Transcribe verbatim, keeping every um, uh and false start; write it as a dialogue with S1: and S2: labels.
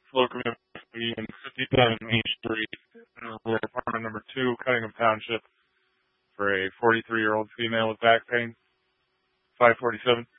S1: Slocum, in fifty-seven Main Street, uh, apartment number two, Cunningham Township, for a forty-three-year-old female with back pain. five forty-seven.